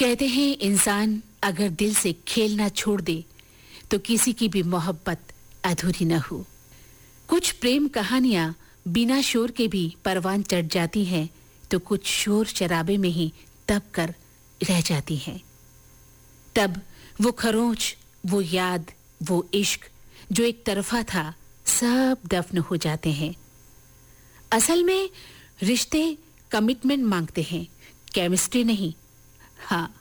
कहते हैं इंसान अगर दिल से खेलना छोड़ दे तो किसी की भी मोहब्बत अधूरी न हो। कुछ प्रेम कहानियां बिना शोर के भी परवान चढ़ जाती हैं तो कुछ शोर शराबे में ही दब कर रह जाती हैं। तब वो खरोंच, वो याद, वो इश्क जो एक तरफा था, सब दफन हो जाते हैं। असल में रिश्ते कमिटमेंट मांगते हैं, केमिस्ट्री नहीं। हाँ,